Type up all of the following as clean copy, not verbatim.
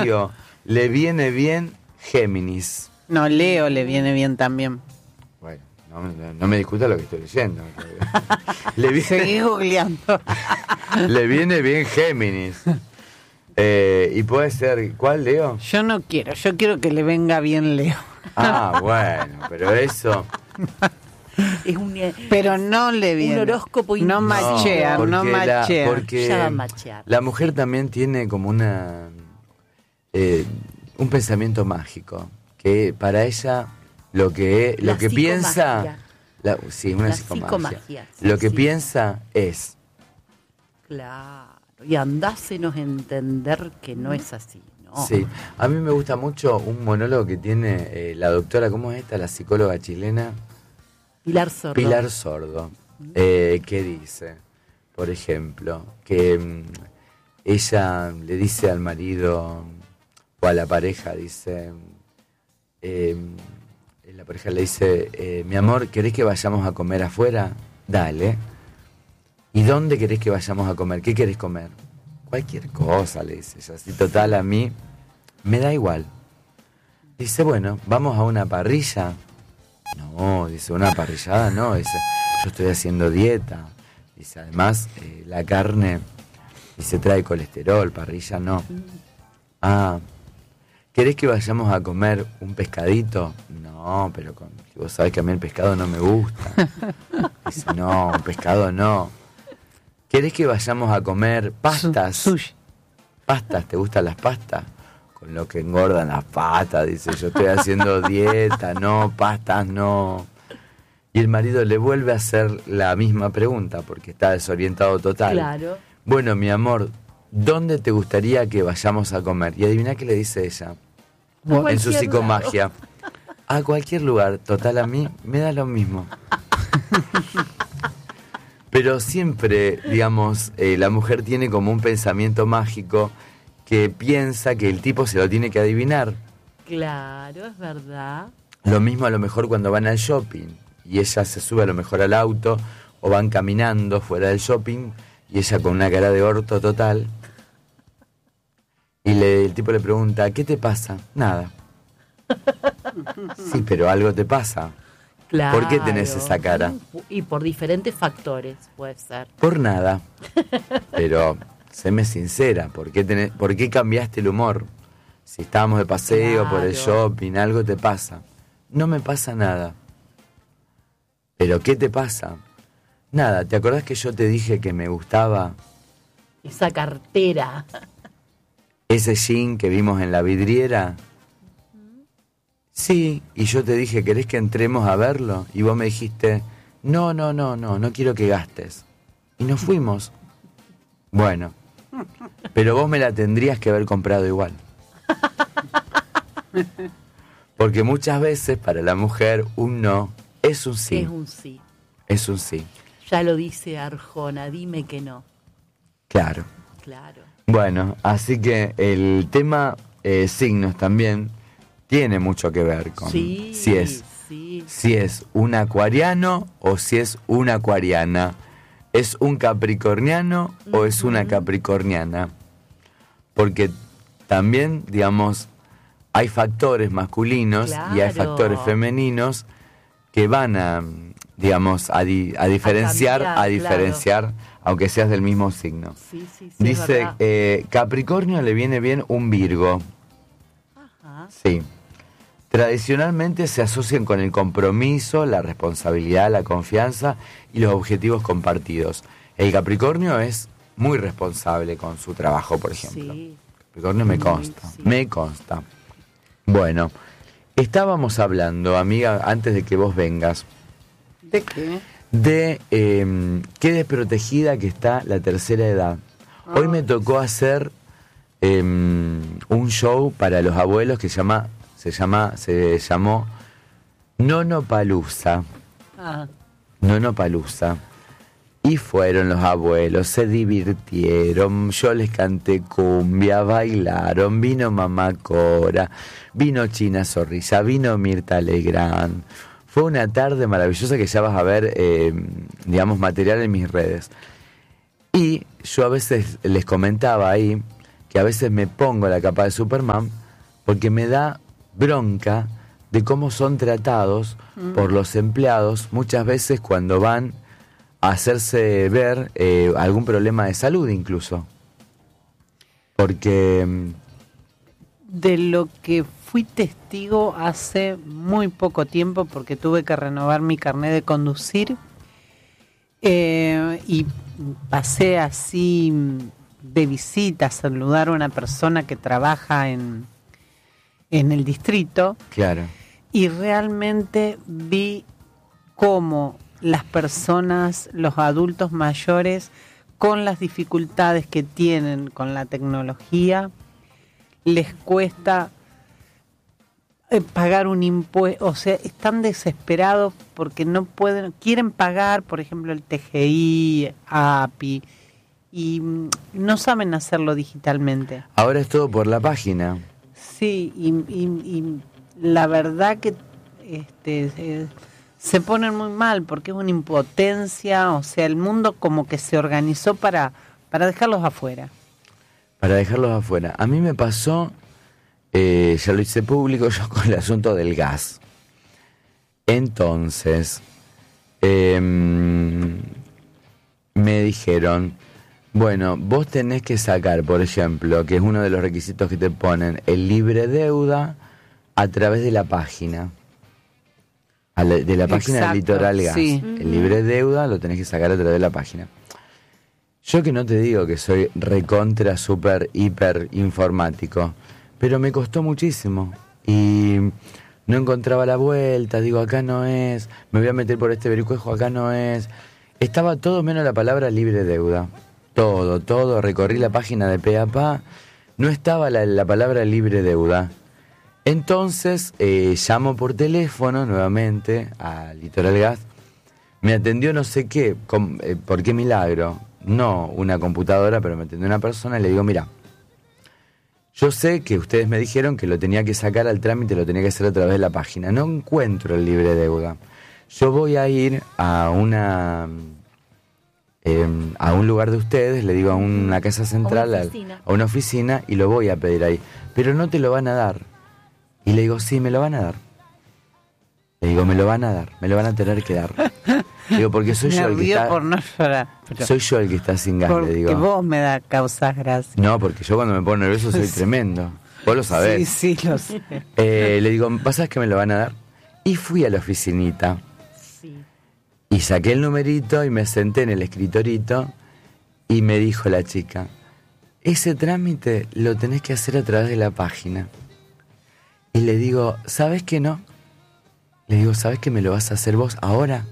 Acuario le viene bien Géminis. No, Leo le viene bien también. Bueno, no me discuta lo que estoy leyendo. Seguí googleando. Le viene bien Géminis. Y puede ser, ¿cuál, Leo? Yo no quiero, yo quiero que le venga bien Leo. Ah, bueno, pero eso... Es pero no le viene. Un horóscopo no machea, no machea. Porque ya va a machear. La mujer también tiene como un pensamiento mágico, que para ella lo que piensa, una psicomagia. Lo que piensa es. Claro, y andásenos a entender que no es así, ¿no? Sí, a mí me gusta mucho un monólogo que tiene la doctora, ¿cómo es esta? La psicóloga chilena. Pilar Sordo, que dice, por ejemplo, que ella le dice al marido o a la pareja, dice, la pareja le dice, mi amor, ¿querés que vayamos a comer afuera? Dale. ¿Y dónde querés que vayamos a comer? ¿Qué querés comer? Cualquier cosa, le dice ella. Así, total, a mí me da igual. Dice, bueno, vamos a una parrilla. No, dice, una parrillada no, dice, yo estoy haciendo dieta. Dice, además, la carne, dice, trae colesterol, parrilla no. Ah, ¿querés que vayamos a comer un pescadito? No, pero vos sabés que a mí el pescado no me gusta. Dice, no, un pescado no. ¿Querés que vayamos a comer pastas? Sushi. ¿Pastas? ¿Te gustan las pastas? Con lo que engordan las patas, dice, yo estoy haciendo dieta, no, pastas no. Y el marido le vuelve a hacer la misma pregunta, porque está desorientado total. Claro. Bueno, mi amor, ¿dónde te gustaría que vayamos a comer? Y adivina qué le dice ella, en su psicomagia. A cualquier lugar, total, a mí me da lo mismo. Pero siempre, digamos, la mujer tiene como un pensamiento mágico que piensa que el tipo se lo tiene que adivinar. Claro, es verdad. Lo mismo a lo mejor cuando van al shopping y ella se sube a lo mejor al auto o van caminando fuera del shopping y ella con una cara de orto total y el tipo le pregunta, ¿qué te pasa? Nada. Sí, pero algo te pasa. Claro. ¿Por qué tenés esa cara? Y por diferentes factores, puede ser. Por nada. Pero... séme sincera, ¿por qué cambiaste el humor? Si estábamos de paseo, por el shopping, algo te pasa. No me pasa nada. ¿Pero qué te pasa? Nada, ¿te acordás que yo te dije que me gustaba? Esa cartera. ¿Ese jean que vimos en la vidriera? Sí, y yo te dije, ¿querés que entremos a verlo? Y vos me dijiste, no quiero que gastes. Y nos fuimos. Bueno, pero vos me la tendrías que haber comprado igual. Porque muchas veces para la mujer un no es un sí. Es un sí. Es un sí. Ya lo dice Arjona, dime que no. Claro. Claro. Bueno, así que el tema signos también tiene mucho que ver con si es un acuariano o si es una acuariana. ¿Es un capricorniano o es una capricorniana? Porque también, digamos, hay factores masculinos y hay factores femeninos que van a, digamos, a diferenciar, aunque seas del mismo signo. Sí, dice, Capricornio le viene bien un Virgo. Ajá. Sí. Tradicionalmente se asocian con el compromiso, la responsabilidad, la confianza y los objetivos compartidos. El Capricornio es muy responsable con su trabajo, por ejemplo. Sí. Capricornio me consta. Bueno, estábamos hablando, amiga, antes de que vos vengas. ¿De qué? De qué desprotegida que está la tercera edad. Hoy me tocó hacer un show para los abuelos que se llamó Nonopalusa. Nonopalusa. Y fueron los abuelos, se divirtieron, yo les canté cumbia, bailaron, vino Mamá Cora, vino China Zorrilla, vino Mirta Legrand. Fue una tarde maravillosa que ya vas a ver, digamos, material en mis redes. Y yo a veces les comentaba ahí que a veces me pongo la capa de Superman porque me da bronca de cómo son tratados por los empleados muchas veces cuando van a hacerse ver algún problema de salud incluso. Porque... de lo que fui testigo hace muy poco tiempo, porque tuve que renovar mi carnet de conducir, y pasé así de visita a saludar a una persona que trabaja en el distrito. Claro. Y realmente vi cómo las personas, los adultos mayores, con las dificultades que tienen con la tecnología, les cuesta pagar un impuesto, o sea, están desesperados porque no pueden, quieren pagar, por ejemplo, el TGI, API, y no saben hacerlo digitalmente. Ahora es todo por la página. Sí, y la verdad que se ponen muy mal porque es una impotencia, o sea, el mundo como que se organizó para dejarlos afuera. Para dejarlos afuera. A mí me pasó, ya lo hice público yo con el asunto del gas. Entonces, me dijeron, bueno, vos tenés que sacar, por ejemplo, que es uno de los requisitos que te ponen, el libre deuda a través de la página. De la página. Exacto, del Litoral Gas. Sí. El libre deuda lo tenés que sacar a través de la página. Yo que no te digo que soy recontra, super, hiper informático, pero me costó muchísimo y no encontraba la vuelta, digo, acá no es, me voy a meter por este vericuejo, acá no es. Estaba todo menos la palabra libre deuda. Todo, recorrí la página de pe a pa, no estaba la palabra libre deuda. Entonces llamo por teléfono nuevamente a Litoral Gas, me atendió no sé qué, ¿por qué milagro? No una computadora, pero me atendió una persona y le digo, mira, yo sé que ustedes me dijeron que lo tenía que sacar al trámite, lo tenía que hacer a través de la página, no encuentro el libre deuda. Yo voy a ir a a un lugar de ustedes, le digo a una casa central, a una oficina, y lo voy a pedir ahí, pero no te lo van a dar. Y le digo, sí, me lo van a dar. Le digo, me lo van a dar, me lo van a tener que dar. Digo, porque soy yo el que está... por no llorar, soy yo el que está sin gas, le digo. Porque vos me da causas gracias. No, porque yo cuando me pongo nervioso soy tremendo. Vos lo sabés. Sí, lo sé. Le digo, ¿pasa que me lo van a dar? Y fui a la oficinita. Sí. Y saqué el numerito y me senté en el escritorito y me dijo la chica, ese trámite lo tenés que hacer a través de la página. Y le digo, ¿sabes qué no? Le digo, ¿sabes que me lo vas a hacer vos ahora?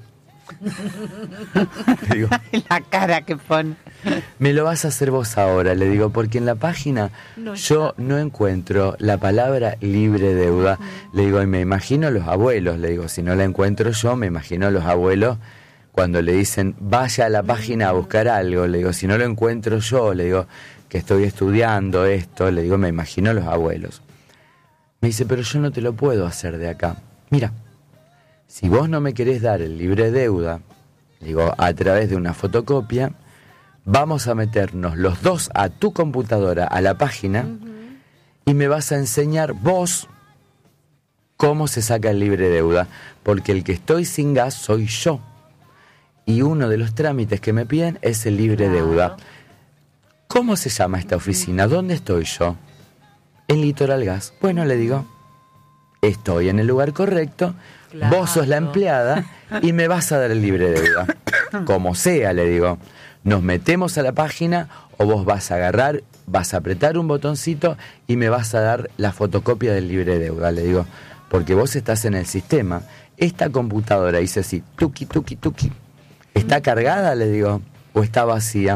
Le digo, la cara que pone. Me lo vas a hacer vos ahora, le digo, porque en la página yo no encuentro la palabra libre deuda. Le digo, y me imagino los abuelos, le digo, si no la encuentro yo, me imagino los abuelos cuando le dicen, vaya a la página a buscar algo. Le digo, si no lo encuentro yo, le digo, que estoy estudiando esto, le digo, me imagino los abuelos. Me dice, pero yo no te lo puedo hacer de acá. Mira, si vos no me querés dar el libre deuda, digo, a través de una fotocopia, vamos a meternos los dos a tu computadora, a la página, y me vas a enseñar vos cómo se saca el libre deuda, porque el que estoy sin gas soy yo. Y uno de los trámites que me piden es el libre deuda. ¿Cómo se llama esta oficina? ¿Dónde estoy yo? En Litoral Gas. Bueno, le digo, estoy en el lugar correcto, claro. Vos sos la empleada y me vas a dar el libre deuda. Como sea, le digo, nos metemos a la página o vos vas a agarrar, vas a apretar un botoncito y me vas a dar la fotocopia del libre deuda, le digo, porque vos estás en el sistema. Esta computadora dice así, tuki, tuki, tuki. ¿Está cargada, le digo, o está vacía?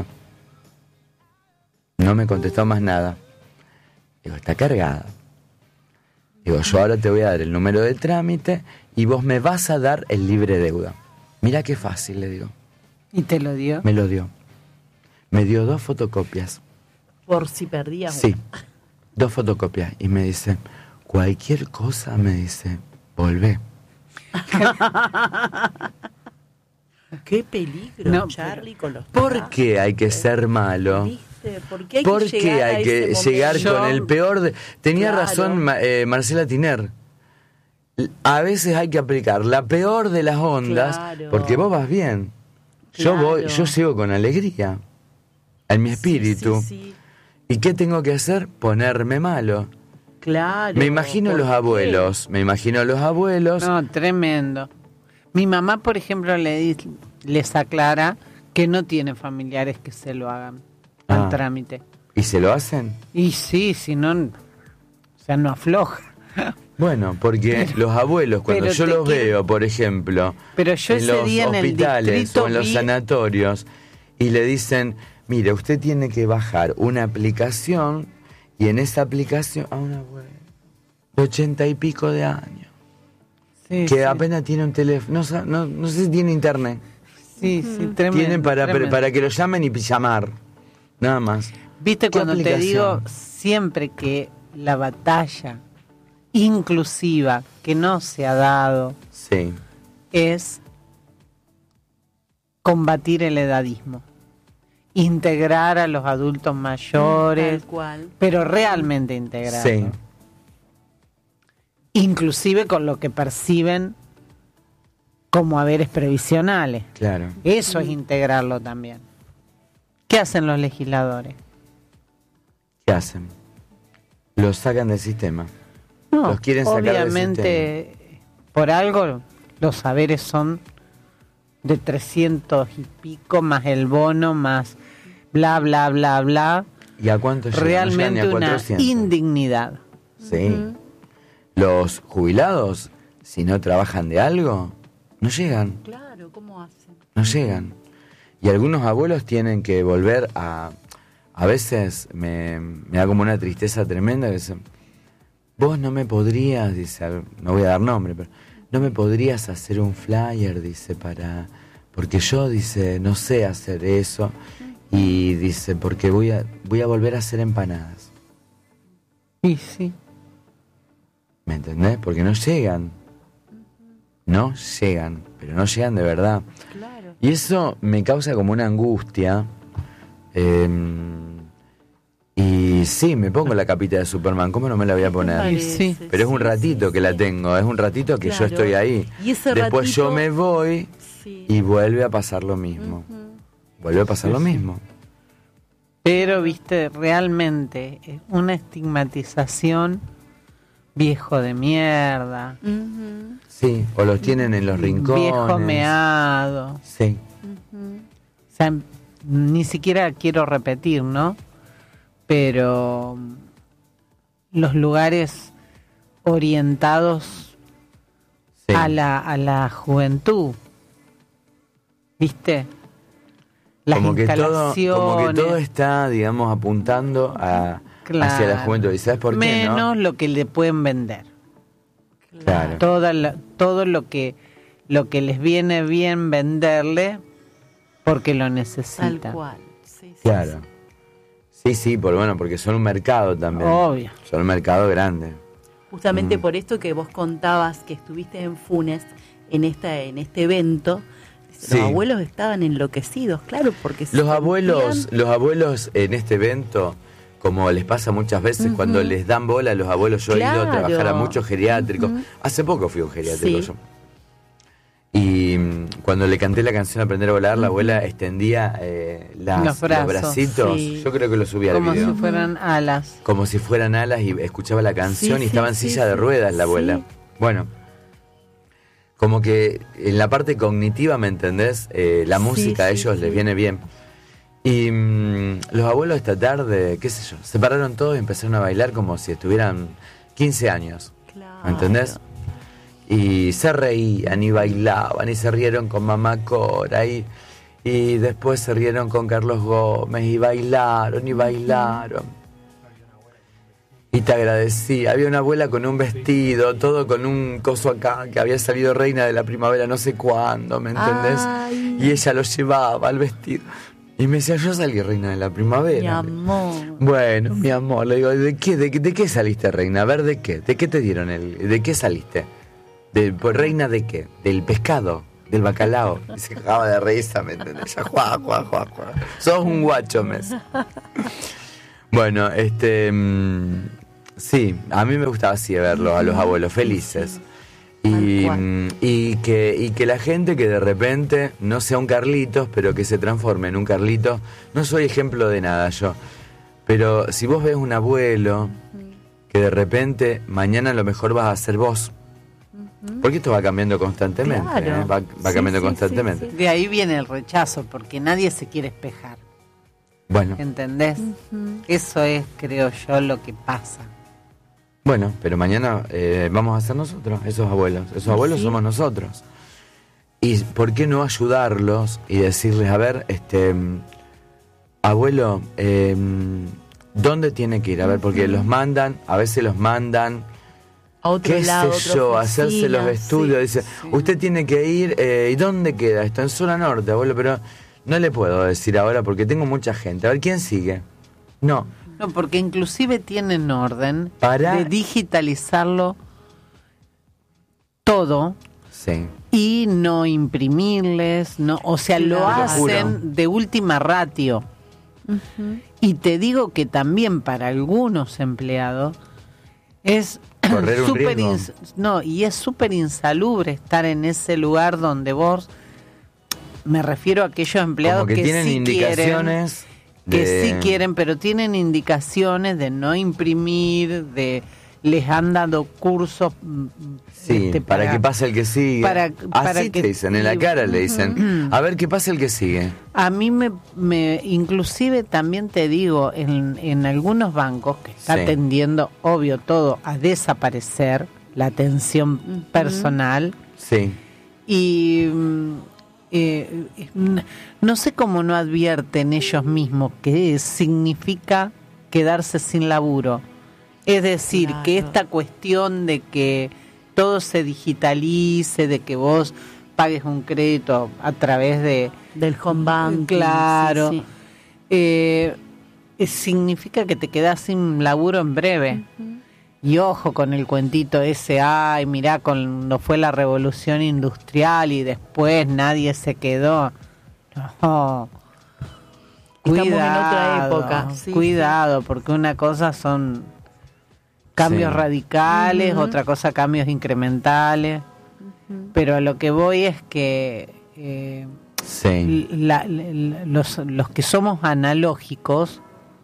No me contestó más nada. Digo, está cargada. Digo, yo ahora te voy a dar el número de trámite y vos me vas a dar el libre deuda. Mira qué fácil, le digo. ¿Y te lo dio? Me lo dio. Me dio 2 fotocopias. Por si perdías. Sí, 2 fotocopias. Y me dice, cualquier cosa, me dice, volvé. Qué peligro, no, Charlie, con los ¿Por qué hay que ser malo? ¿Viste? ¿viste? ¿Por qué hay ¿Por que qué llegar a hay que ese llegar momento? con el peor de... Tenía Claro. razón Marcela Tiner. A veces hay que aplicar la peor de las ondas, Claro. porque vos vas bien. Claro. Yo llego con alegría en mi espíritu. Sí. ¿Y qué tengo que hacer? Ponerme malo. Claro. Me imagino ¿por los qué? abuelos, No, tremendo. Mi mamá, por ejemplo, les aclara que no tiene familiares que se lo hagan al trámite. ¿Y se lo hacen? Y sí, si no, o sea, no afloja. Bueno, porque los abuelos, cuando pero yo te los quiero- veo, por ejemplo, Pero yo en ese los día en el hospitales distrito o en los vi- sanatorios, y le dicen, mire, usted tiene que bajar una aplicación, y en esa aplicación, a una abuela de 80 y pico de años, Sí, que sí. apenas tiene un teléfono, no sé si tiene internet, Sí, sí, tremendo. tienen tremendo. para que lo llamen y llamar, nada más. Viste, ¿Qué cuando te aplicación? digo siempre que la batalla inclusiva que no se ha dado Sí, es combatir el edadismo, integrar a los adultos mayores, Tal cual. pero realmente integrarlos. sí, Inclusive con lo que perciben como haberes previsionales. claro. Eso es integrarlo también. ¿Qué hacen los legisladores? ¿Qué hacen? Los sacan del sistema. No, Los quieren sacar del obviamente por algo los saberes son de 300 y pico más el bono más bla bla bla bla. ¿Y a cuánto llegan? No llegan ni Realmente a una 400. indignidad. Sí. Los jubilados, si no trabajan de algo, no llegan, Claro, ¿cómo hacen? no llegan. Y algunos abuelos tienen que volver a veces me da como una tristeza tremenda que dicen, vos no me podrías, dice, no voy a dar nombre, pero no me podrías hacer un flyer, dice, porque yo, dice, no sé hacer eso, y dice, porque voy a volver a hacer empanadas. Y sí. ¿Me entendés? Porque no llegan. No llegan, pero no llegan de verdad. Claro. Y eso me causa como una angustia. Y sí, me pongo la capita de Superman. ¿Cómo no me la voy a poner? Y sí. Pero es un ratito que la tengo. Es un ratito que yo Claro. estoy ahí. Y ese Después yo ratito- me voy Sí. y vuelve a pasar lo mismo. Vuelve a pasar lo mismo. Pero, viste, realmente es una estigmatización viejo de mierda, Ujú. Sí, o los tienen en los rincones. viejo meado. Sí, O sea, ni siquiera quiero repetir, ¿no? Pero los lugares orientados sí. a la juventud, ¿viste? Las como que instalaciones. todo está, digamos, apuntando hacia la juventud. ¿Y sabes por qué, Menos no? lo que le pueden vender. Claro. Todo lo que les viene bien venderle porque lo Tal necesitan. cual. Sí, sí, Claro. Sí, porque son un mercado también. Obvio. Son un mercado grande. Justamente por esto que vos contabas que estuviste en Funes en este evento, Sí. los abuelos estaban enloquecidos, claro, porque se Los sentían- abuelos en este evento, como les pasa muchas veces, cuando les dan bola a los abuelos, yo he ido a Claro. trabajar a muchos geriátricos. Hace poco fui a un geriátrico Sí. yo. Y cuando le canté la canción Aprender a volar, la abuela extendía Los brazos, bracitos. sí. Yo creo que lo subí al Como video. si fueran alas. Como si fueran alas, y escuchaba la canción Sí, y estaba en sí, silla sí, de sí. ruedas la abuela. Sí. Bueno, como que en la parte cognitiva, ¿me entendés? La música a sí, ellos sí. les viene bien. Y los abuelos esta tarde, qué sé yo, se pararon todos y empezaron a bailar como si estuvieran 15 años. Claro. ¿Me entendés? Y se reían y bailaban y se rieron con Mamá Cora y después se rieron con Carlos Gómez y bailaron y bailaron. Y te agradecí. Había una abuela con un vestido, todo con un coso acá, que había salido reina de la primavera no sé cuándo, ¿me entendés? Ay. Y ella lo llevaba al vestido. Y me decía, yo salí reina de la primavera. Mi amor. Bueno, mi amor, le digo, ¿de qué saliste reina? A ver, ¿de qué? ¿De qué te dieron de qué saliste? ¿Reina de qué? ¿Del pescado? del bacalao. Y se cagaba de risa, ¿me entendés? Ya, juá. Sos un guacho, mes. Bueno, sí, a mí me gustaba así verlos, a los abuelos felices. Y que la gente que de repente no sea un Carlitos, pero que se transforme en un Carlitos. No soy ejemplo de nada yo, pero si vos ves un abuelo que de repente mañana a lo mejor vas a ser vos, porque esto va cambiando constantemente, Claro. va cambiando constantemente. De ahí viene el rechazo, porque nadie se quiere espejar. Bueno, ¿Entendés? Eso es, creo yo, lo que pasa. bueno, pero mañana vamos a ser nosotros, esos abuelos. Esos abuelos somos nosotros. ¿Y por qué no ayudarlos y decirles, a ver, abuelo, ¿dónde tiene que ir? A ver, porque los mandan, a veces los mandan, A otro qué lado, sé otra yo, a hacerse los oficina, estudios. sí, Dice, sí. usted tiene que ir, ¿y dónde queda? Está en zona norte, abuelo, pero no le puedo decir ahora porque tengo mucha gente. A ver, ¿quién sigue? No. No, porque inclusive tienen orden Para- de digitalizarlo todo Sí. y no imprimirles, no, o sea, lo Claro. hacen de última ratio. Y te digo que también para algunos empleados es Correr un súper riesgo. no, y es súper insalubre estar en ese lugar donde vos, me refiero a aquellos empleados Como que tienen sí indicaciones que de- sí quieren, pero tienen indicaciones de no imprimir, de les han dado cursos Sí, para que pase el que sigue. para Así que- te dicen, en la cara le dicen, a ver qué pasa el que sigue. A mí me inclusive también te digo, en algunos bancos que está Sí. tendiendo, obvio, todo a desaparecer, la atención personal, Sí, y no sé cómo no advierten ellos mismos que significa quedarse sin laburo. Es decir, Claro. que esta cuestión de que todo se digitalice, de que vos pagues un crédito a través de... Del home banking. Claro. sí, significa que te quedás sin laburo en breve. Y ojo con el cuentito ese, ay, mirá, cuando fue la revolución industrial y después nadie se quedó. No. Estamos en otra época. Sí, Cuidado, porque una cosa son cambios Sí. radicales, otra cosa cambios incrementales. Pero a lo que voy es que sí. los que somos analógicos,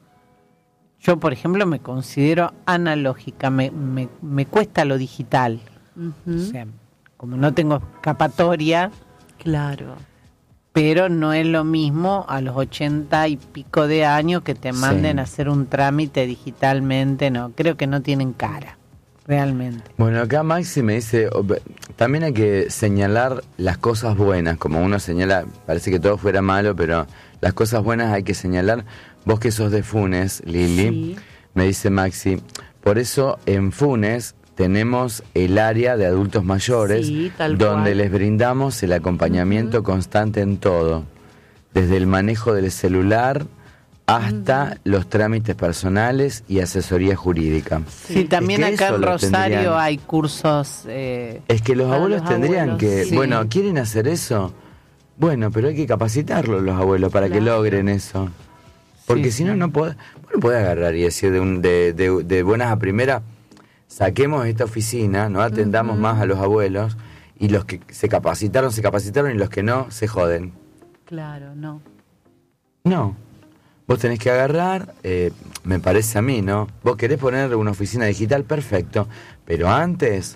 yo por ejemplo me considero analógica, me cuesta lo digital. O sea, como no tengo escapatoria, Claro. pero no es lo mismo a los 80 y pico de años que te manden Sí. a hacer un trámite digitalmente, no, creo que no tienen cara, realmente. Bueno, acá Maxi me dice, también hay que señalar las cosas buenas, como uno señala, parece que todo fuera malo, pero las cosas buenas hay que señalar. Vos que sos de Funes, Lili, Sí. me dice Maxi, por eso en Funes tenemos el área de adultos mayores, Sí, tal donde cual. les brindamos el acompañamiento constante en todo, desde el manejo del celular hasta los trámites personales y asesoría jurídica. Sí, también Es que acá eso en lo Rosario tendrían- hay cursos... Es que los Para abuelos los tendrían abuelos, que, sí. bueno, ¿quieren hacer eso? Bueno, pero hay que capacitarlos los abuelos para que Claro. logren eso. Porque Sí, si no, sí. no podés agarrar y decir de buenas a primeras, saquemos esta oficina, no atendamos más a los abuelos, y los que se capacitaron, y los que no, se joden. Claro, no. No. Vos tenés que agarrar, me parece a mí, ¿no? Vos querés poner una oficina digital, perfecto, pero antes,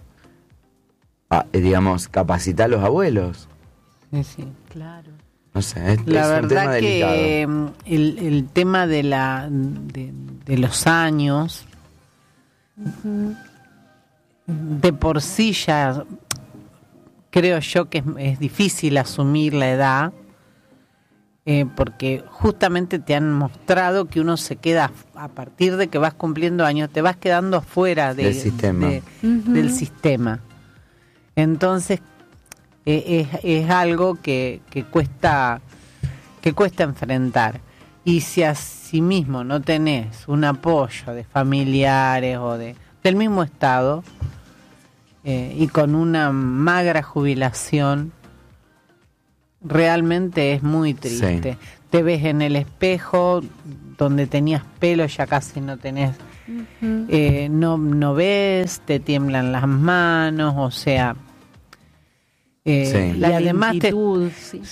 digamos, capacitar a los abuelos. Sí, sí. Claro. No sé, es un La tema verdad delicado. que el tema de los años, de por sí ya creo yo que es difícil asumir la edad, porque justamente te han mostrado que uno se queda, a partir de que vas cumpliendo años, te vas quedando fuera Del sistema. del sistema. Entonces, es algo que cuesta enfrentar. Y si asimismo no tenés un apoyo de familiares o del mismo Estado, y con una magra jubilación, realmente es muy triste. Sí. Te ves en el espejo, donde tenías pelo ya casi no tenés, no ves, te tiemblan las manos, o sea, Sí. y La además lentitud,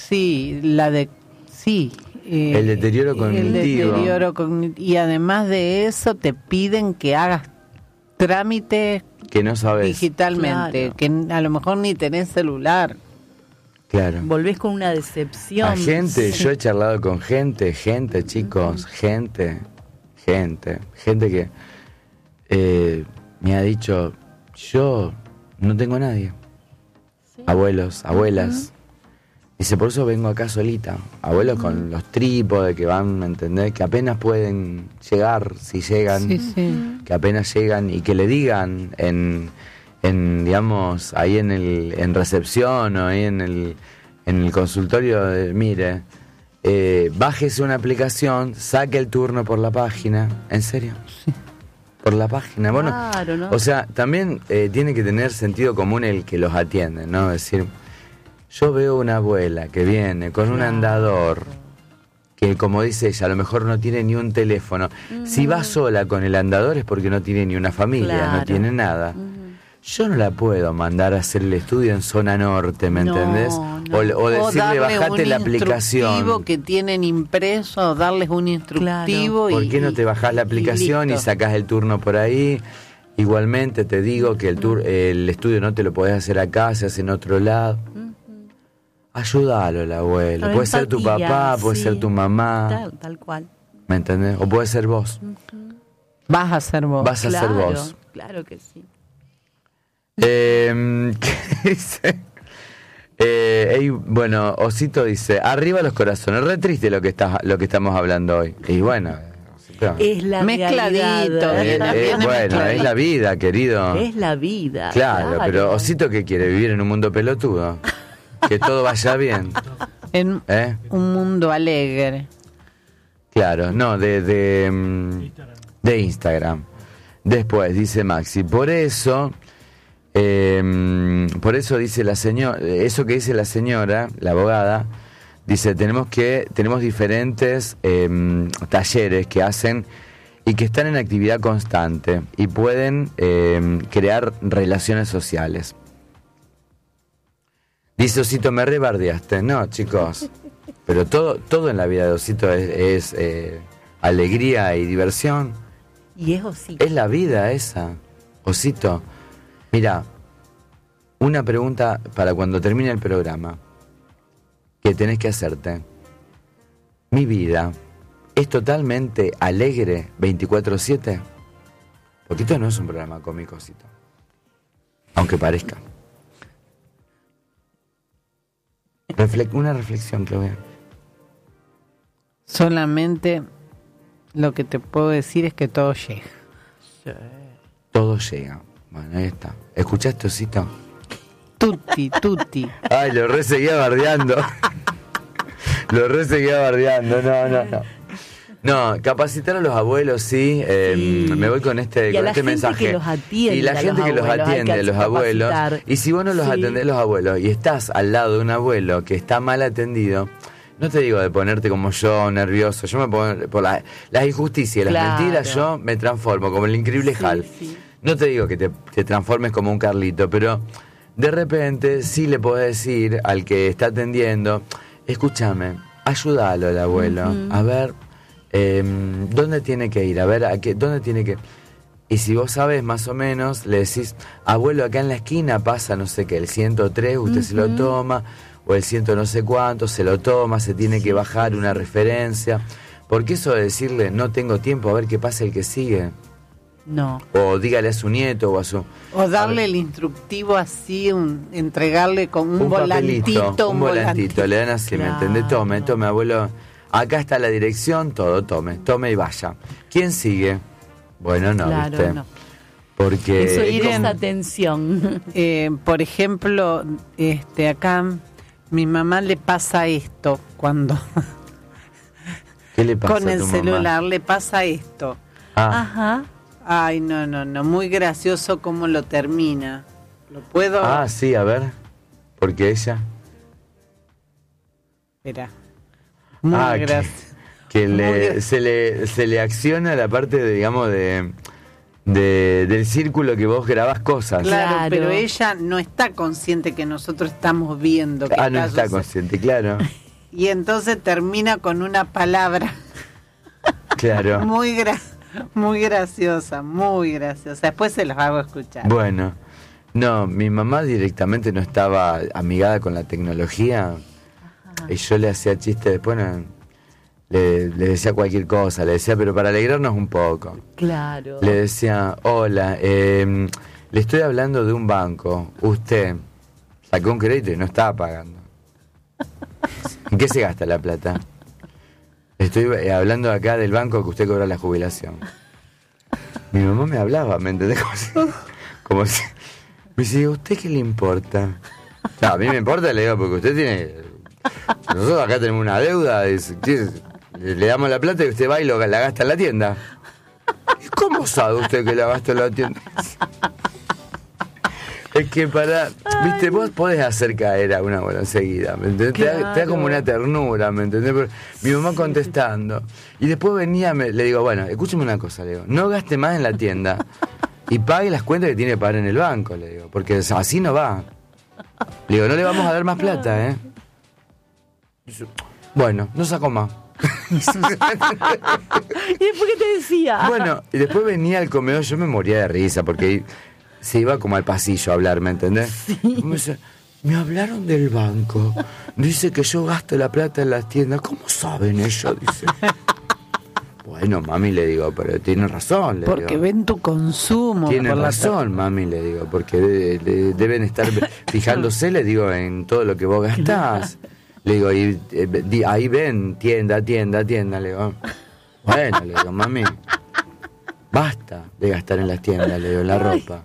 El deterioro cognitivo. Y además de eso te piden que hagas trámites Que no sabes. digitalmente, Claro. que a lo mejor ni tenés celular. Claro. Volvés con una decepción. A gente, Sí. yo he charlado con gente, chicos, gente que me ha dicho, yo no tengo nadie. Sí. Abuelos, abuelas. Dice, por eso vengo acá solita. Abuelos con los trípodes que van, ¿me entendés? Que apenas pueden llegar, si llegan, que apenas llegan y que le digan en digamos, ahí en recepción o ahí en el consultorio, mire, bájese una aplicación, saque el turno por la página. ¿En serio? Por la página. Bueno, Claro, ¿no? o sea, también tiene que tener sentido común el que los atiende, ¿no? Es decir, yo veo una abuela que viene con un andador, que como dice ella, a lo mejor no tiene ni un teléfono. Si va sola con el andador es porque no tiene ni una familia, no Claro. tiene nada. Yo no la puedo mandar a hacer el estudio en zona norte, ¿me No, entendés? no. O decirle, darle bajate un la instructivo aplicación. que tienen impreso, o darles un instructivo. ¿Por qué no te bajás la aplicación y listo. sacás el turno por ahí? Igualmente te digo que el estudio no te lo podés hacer acá, se hace en otro lado. Ayúdalo al abuelo. Con Puede ser tu empatía, papá, puede sí. ser tu mamá, Tal cual. ¿me entendés? O puede ser vos. Vas a ser vos. Vas a ser vos. Claro que sí. ¿Qué dice? Bueno, Osito dice, arriba los corazones, re triste lo que estamos hablando hoy. Y bueno, Osito, Es la Mezcladito, realidad. también es bueno, mezcladito. es la vida, querido. Es la vida. Claro, pero Osito, ¿qué quiere? ¿Vivir en un mundo pelotudo? Que todo vaya bien. En ¿Eh? un mundo alegre. Claro, no, de Instagram. Después, dice Maxi, por eso dice la señora, eso que dice la señora, la abogada, dice, tenemos diferentes talleres que hacen y que están en actividad constante y pueden crear relaciones sociales. Dice Osito, me rebardeaste. No, chicos, pero todo en la vida de Osito es alegría y diversión. Y es Osito. Es la vida esa, Osito. Mira, una pregunta para cuando termine el programa que tenés que hacerte. ¿Mi vida es totalmente alegre 24/7? Porque esto no es un programa cómico, Osito. Aunque parezca. Una reflexión, Claudia. Solamente lo que te puedo decir es que todo llega. Todo llega. Bueno, ahí está. ¿Escuchaste, Osito? Tutti, tutti. Ay, lo re seguía bardeando. No. No, capacitar a los abuelos, sí. Sí. Me voy con Y a este la gente mensaje. que los atiende y la a gente los que los abuelos, hay atiende, que a los abuelos. capacitar. Y si vos no los Sí. atendés los abuelos y estás al lado de un abuelo que está mal atendido, no te digo de ponerte como yo, nervioso. Yo me pongo por las injusticias, las Claro. mentiras, yo me transformo como el increíble Sí, Hal. sí. No te digo que te transformes como un Carlito, pero de repente sí le podés decir al que está atendiendo, escúchame, ayúdalo al abuelo, a ver dónde tiene que ir, a ver dónde tiene que... Y si vos sabés más o menos, le decís, abuelo, acá en la esquina pasa, no sé qué, el 103, usted se lo toma, o el 100 no sé cuánto, se lo toma, se tiene que bajar una referencia. Porque eso de decirle, no tengo tiempo, a ver qué pasa el que sigue. No. O dígale a su nieto o a su... O darle el instructivo así, entregarle con un volantito. Un volantito, le dan así, ¿me entendés? Tome, abuelo, acá está la dirección, tome y vaya. ¿Quién sigue? Bueno, no, Claro, ¿viste? no. Porque... Eso es Miren, atención. Por ejemplo, acá mi mamá le pasa esto cuando ¿Qué le pasa con a el tu celular le pasa esto. mamá? Ajá. Ay, no, muy gracioso cómo lo termina. ¿Lo puedo? Sí, a ver. Porque ella... Espera. Muy gracioso. Se le acciona la parte, digamos, del círculo que vos grabás cosas. Claro, pero ella no está consciente que nosotros estamos viendo. Que no está consciente, claro. Y entonces termina con una palabra. Claro. Muy graciosa, muy graciosa. Después se los hago escuchar. Bueno, no, mi mamá directamente no estaba amigada con la tecnología. Ajá. Y yo le hacía chistes después, le decía cualquier cosa, le decía, pero para alegrarnos un poco. Claro. Le decía, hola, le estoy hablando de un banco. Usted sacó un crédito y no estaba pagando. ¿En qué se gasta la plata? Estoy hablando acá del banco que usted cobra la jubilación. Mi mamá me hablaba, ¿me entendés? Como si me dice, ¿a usted qué le importa? No, a mí me importa, le digo, porque usted tiene... Nosotros acá tenemos una deuda, le damos la plata y usted va y la gasta en la tienda. ¿Y cómo sabe usted que la gasta en la tienda? Es que viste, vos podés hacer caer a una bola enseguida, ¿me entendés? Claro. Te da como una ternura, ¿me entendés? Pero mi mamá contestando. Y después venía, le digo, bueno, escúcheme una cosa, le digo, no gaste más en la tienda y pague las cuentas que tiene que pagar en el banco, le digo, porque así no va. Le digo, no le vamos a dar más plata, ¿eh? Bueno, no saco más. ¿Y después qué te decía? Bueno, y después venía al comedor, yo me moría de risa, porque se iba como al pasillo a hablar, ¿me entendés? Sí. Me dice, me hablaron del banco. Dice que yo gasto la plata en las tiendas. ¿Cómo saben ellos? Dice. Bueno, mami, le digo, pero tiene razón. Porque ven tu consumo. Tiene razón, mami, le digo, porque deben estar fijándose, le digo, en todo lo que vos gastás. Le digo, y ahí ven, tienda, le digo. Bueno, le digo, mami, basta de gastar en las tiendas, le digo, la ropa.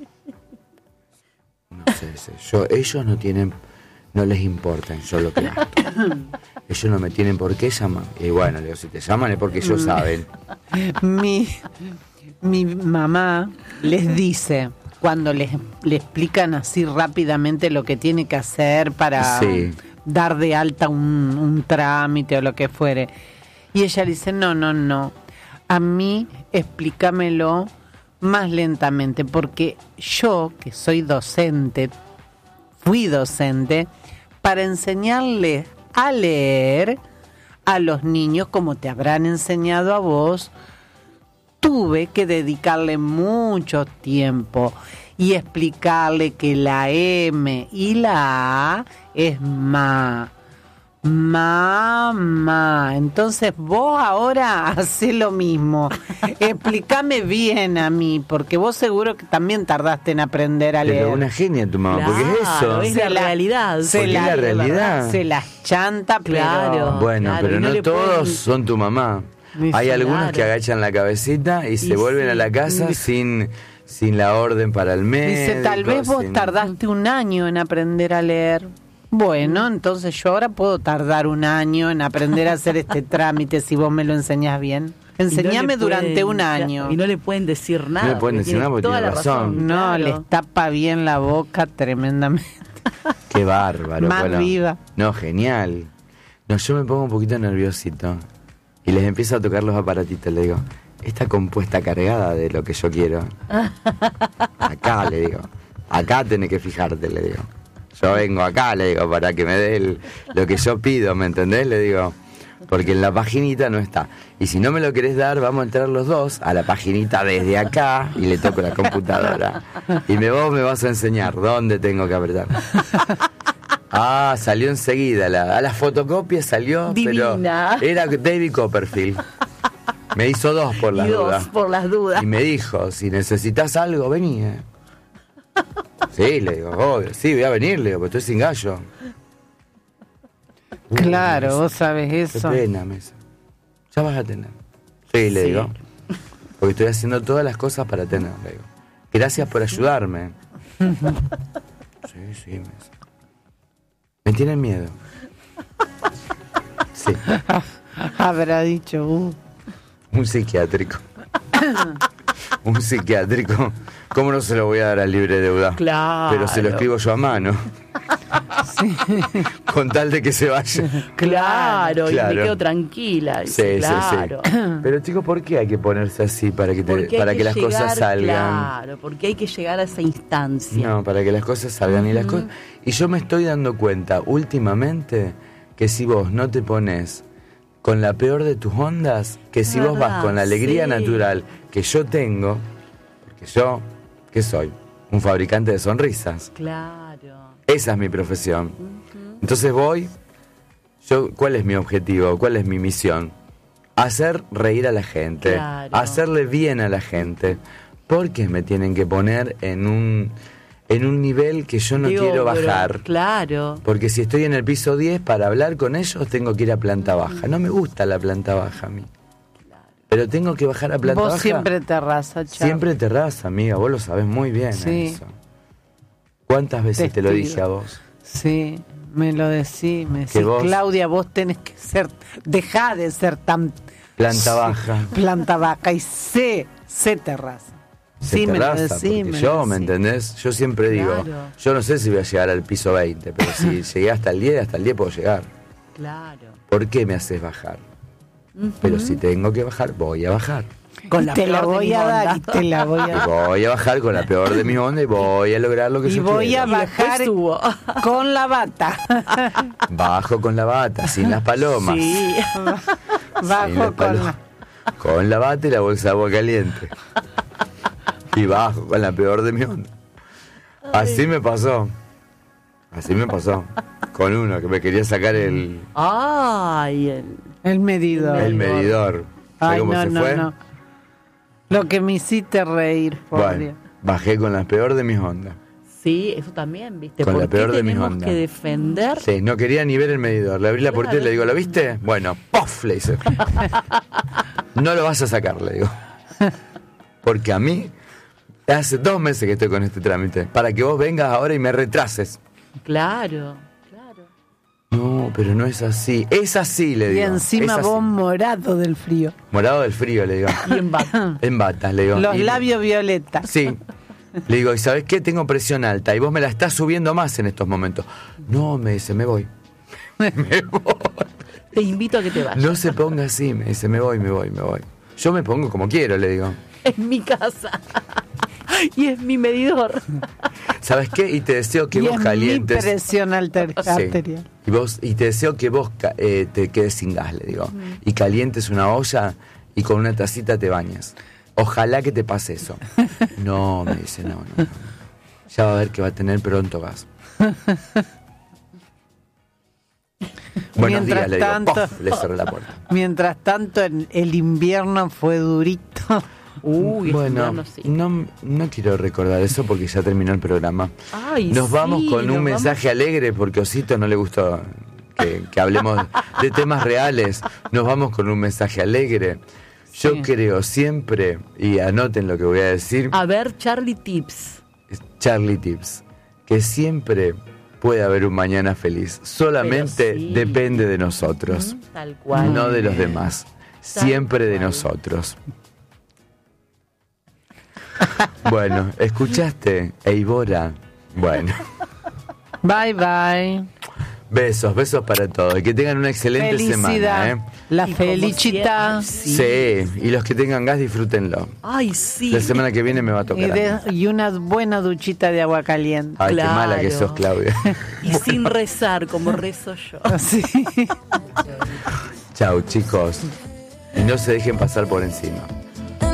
No sé, ellos no les importa yo lo que gasto. Ellos no me tienen por qué llamar. Y bueno, le digo, si te llaman es porque ellos saben. Mi mamá les dice, cuando le explican así rápidamente lo que tiene que hacer para dar de alta un trámite o lo que fuere. Y ella dice, no, a mí explícamelo más lentamente, porque yo, que soy docente, fui docente, para enseñarles a leer a los niños, como te habrán enseñado a vos, tuve que dedicarle mucho tiempo y explicarle que la M y la A es mamá. Entonces vos ahora hacés lo mismo. Explícame bien a mí, porque vos seguro que también tardaste en aprender a leer. Pero una genia tu mamá, porque es eso. Es la realidad. Es la realidad. Se las chanta, claro. Bueno, claro, pero no todos son tu mamá. Hay algunos que agachan la cabecita y se vuelven a la casa sin la orden para el médico. Dice, tal vez vos tardaste un año en aprender a leer. Bueno, entonces yo ahora puedo tardar un año en aprender a hacer este trámite si vos me lo enseñás bien. Enseñame durante un año. Y no le pueden decir nada. No le pueden decir nada porque tiene razón. No, claro. Les tapa bien la boca tremendamente. Qué bárbaro. Más viva. No, genial. No, yo me pongo un poquito nerviosito. Y les empiezo a tocar los aparatitos. Le digo, esta compuesta cargada de lo que yo quiero. Acá, le digo. Acá tenés que fijarte, le digo. Yo vengo acá, le digo, para que me dé lo que yo pido, ¿me entendés? Le digo, porque en la paginita no está. Y si no me lo querés dar, vamos a entrar los dos a la paginita desde acá y le toco la computadora. Y vos me vas a enseñar dónde tengo que apretar. Ah, salió enseguida. A las fotocopias salió, divina. Pero era David Copperfield. Me hizo 2 por las dudas. 2 por las dudas. Y me dijo, si necesitas algo, vení. Sí, le digo, obvio, sí, voy a venir, le digo, pero estoy sin gallo. Claro, vos sabes eso. Qué pena, Mesa. Ya vas a tener. Sí, le digo. Porque estoy haciendo todas las cosas para tener, le digo. Gracias por ayudarme. Sí, Mesa. Me tienen miedo. Sí. Habrá dicho, Un psiquiátrico. Un psiquiátrico. ¿Cómo no se lo voy a dar al libre deuda? Claro. Pero se lo escribo yo a mano. Con tal de que se vaya. Claro, y Claro. me quedo tranquila. Sí, Dice, sí, claro. sí. Pero chicos, ¿por qué hay que ponerse así para que, Porque hay para que las llegar, cosas salgan? Claro, porque hay que llegar a esa instancia. No, para que las cosas salgan. Y yo me estoy dando cuenta últimamente que si vos no te pones con la peor de tus ondas, que si vos vas con la alegría sí. natural que yo tengo, porque yo, ¿qué soy? Un fabricante de sonrisas. Claro. Esa es mi profesión. Entonces ¿cuál es mi objetivo? ¿Cuál es mi misión? Hacer reír a la gente, Claro. hacerle bien a la gente. ¿Por qué me tienen que poner en un nivel que yo no Digo, quiero pero, bajar? Claro. Porque si estoy en el piso 10 para hablar con ellos, tengo que ir a planta baja. No me gusta la planta baja a mí. Pero tengo que bajar a planta Vos baja. siempre terraza, Char. Siempre terraza, amiga. Vos lo sabés muy bien. Sí. Eso. ¿Cuántas veces te lo Testigo. dije a vos? Sí, me lo decís, me Que decís, vos- Claudia, vos tenés que ser, dejá de ser tan Planta baja. planta baja y sé terraza. Se Sí, me lo terraza, decís, porque me yo, lo ¿me decís. entendés? Yo siempre digo, Claro. yo no sé si voy a llegar al piso 20, pero si llegué hasta el 10 puedo llegar. Claro. ¿Por qué me haces bajar? Pero si tengo que bajar, voy a bajar. Con la te la flor de voy mi a dar onda. y te la voy a Y dar. voy a bajar con la peor de mis ondas y voy a lograr lo que Y yo voy quiero. a bajar después subo. con la bata. Bajo con la bata, sin las palomas. Sí. Sin las Bajo con palomas. la... Con la bata y la bolsa de agua caliente. Y bajo con la peor de mi onda. Así me pasó. Así me pasó. Con uno que me quería sacar el Ay, El medidor. medidor. ¿Sabes Ay, cómo no, se no, fue? no. Lo que me hiciste reír, por Dios. Bueno, bajé con la peor de mis ondas. sí, eso también, ¿viste? Con ¿Por la qué peor de mis tenemos ondas. que defender? Sí, no quería ni ver el medidor. Le abrí la puerta y le digo, ¿lo viste? Bueno, ¡pof! Le hice. No lo vas a sacar, le digo. Porque a mí, hace 2 meses que estoy con este trámite. Para que vos vengas ahora y me retrases. Claro, claro. No, pero no es así. Es así, le Y digo. encima Es así. vos morado del frío. Morado del frío, le digo. Y en bata. En batas, le digo. Los Y- labios violetas. Sí. Le digo, ¿y sabes qué? Tengo presión alta y vos me la estás subiendo más en estos momentos. No, me dice, me voy. Me voy. Te invito a que te vayas. No se ponga así, me dice, me voy. Yo me pongo como quiero, le digo. Es mi casa. Y es mi medidor. ¿Sabes qué? Y te deseo que Y vos es calientes. mi presión Sí. arterial. Y te deseo que vos te quedes sin gas, le digo. Y calientes una olla y con una tacita te bañes. Ojalá que te pase eso. No, me dice, no. Ya va a ver que va a tener pronto gas. Buenos Mientras días, le digo. tanto- ¡Pof! Le cerré la puerta. Mientras tanto, el invierno fue durito. Uy, Bueno, no, sí. no quiero recordar eso porque ya terminó el programa. Ay, Nos vamos sí, con nos un mensaje alegre porque a Osito no le gustó que hablemos de temas reales. Nos vamos con un mensaje alegre. Yo Sí. creo siempre, y anoten lo que voy a decir, A ver, Charlie Tips. Charlie Tips, que siempre puede haber un mañana feliz. Solamente Pero sí. depende de nosotros, Tal cual. no de los demás. Siempre de cual. nosotros. Bueno, ¿escuchaste, Eivora? Bueno, Bye, bye. besos para todos. Y que tengan una excelente semana. Felicidad. La Y como felicita. siempre, Sí, y los que tengan gas, disfrútenlo. Ay, sí. La semana que viene me va a Y, tocar. a mí. y una buena duchita de agua caliente. Ay, qué mala que Claro. sos, Claudia. Y sin rezar, como rezo yo. Sí. Chau, chicos. Y no se dejen pasar por encima.